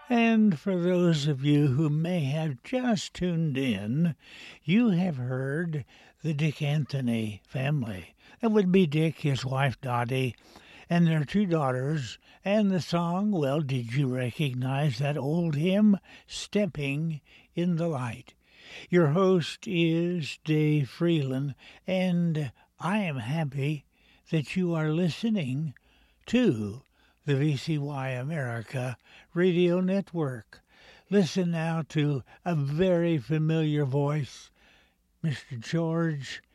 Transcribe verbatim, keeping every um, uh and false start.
And for those of you who may have just tuned in, you have heard the Dick Anthony family. That would be Dick, his wife Dottie, and their two daughters. And the song, well, did you recognize that old hymn, Stepping in the Light? Your host is Dave Freeland, and I am happy that you are listening to the V C Y America Radio Network. Listen now to a very familiar voice, Mister George